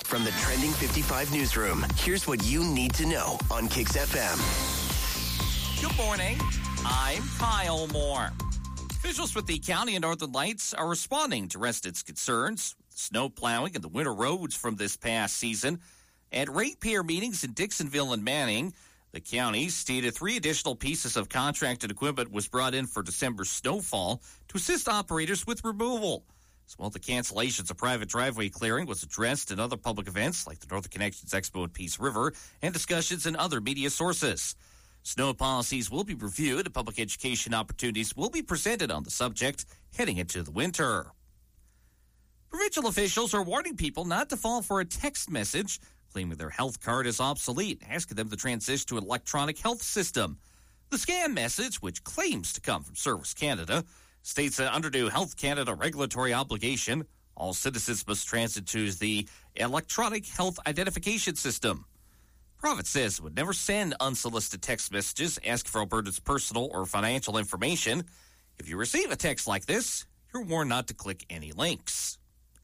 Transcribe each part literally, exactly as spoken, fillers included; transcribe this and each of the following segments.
From the Trending fifty-five newsroom, here's what you need to know on Kix F M. Good morning. I'm Kyle Moore. Officials with the County and Northern Lights are responding to residents' concerns with snow plowing and the winter roads from this past season. At ratepayer meetings in Dixonville and Manning, the county stated three additional pieces of contracted equipment was brought in for December snowfall to assist operators with removal. As well, the cancellations of private driveway clearing was addressed in other public events like the Northern Connections Expo at Peace River and discussions in other media sources. Snow policies will be reviewed and public education opportunities will be presented on the subject heading into the winter. Provincial officials are warning people not to fall for a text message claiming their health card is obsolete, asking them to transition to an electronic health system. The scam message, which claims to come from Service Canada, states that under new Health Canada regulatory obligation, all citizens must transit to the electronic health identification system. Province says it would never send unsolicited text messages asking for Alberta's personal or financial information. If you receive a text like this, you're warned not to click any links.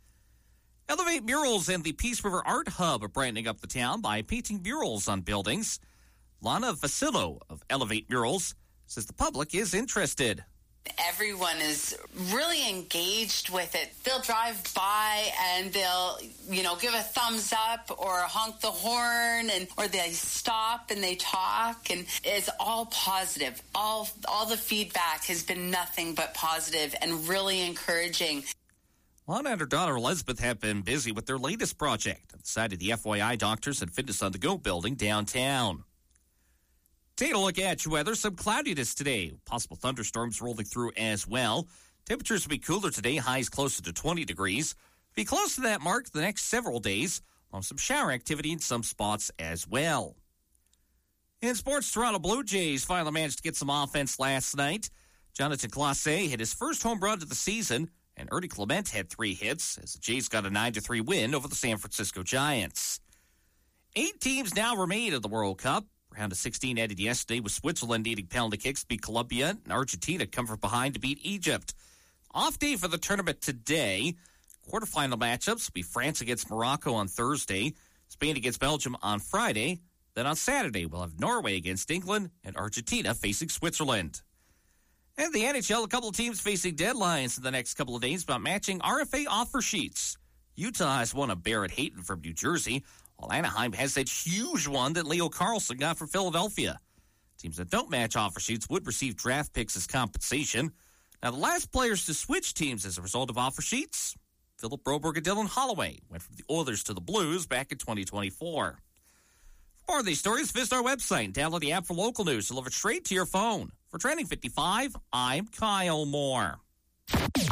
Elevate Murals and the Peace River Art Hub are brightening up the town by painting murals on buildings. Lana Vasillo of Elevate Murals says the public is interested. Everyone is really engaged with it. They'll drive by and they'll, you know, give a thumbs up or honk the horn, and or they stop and they talk, and it's all positive. All all the feedback has been nothing but positive and really encouraging. Lana and her daughter Elizabeth have been busy with their latest project on the side of the F Y I Doctors and Fitness on the Go building downtown. Take a look at your weather. Some cloudiness today. Possible thunderstorms rolling through as well. Temperatures will be cooler today. Highs closer to twenty degrees. Be close to that mark the next several days. On some shower activity in some spots as well. In sports, Toronto Blue Jays finally managed to get some offense last night. Jonathan Clase hit his first home run of the season, and Ernie Clement had three hits as the Jays got a nine to three win over the San Francisco Giants. Eight teams now remain in the World Cup. Round of sixteen ended yesterday with Switzerland needing penalty kicks to beat Colombia, and Argentina come from behind to beat Egypt. Off day for the tournament today. Quarterfinal matchups will be France against Morocco on Thursday, Spain against Belgium on Friday. Then on Saturday, we'll have Norway against England and Argentina facing Switzerland. And the N H L, a couple of teams facing deadlines in the next couple of days about matching R F A offer sheets. Utah has one of Barrett Hayton from New Jersey, while Anaheim has that huge one that Leo Carlson got from Philadelphia. Teams that don't match offer sheets would receive draft picks as compensation. Now, the last players to switch teams as a result of offer sheets, Philip Broberg and Dylan Holloway, went from the Oilers to the Blues back in twenty twenty-four. For more of these stories, visit our website and download the app for local news delivered straight to your phone. For Trending fifty-five, I'm Kyle Moore.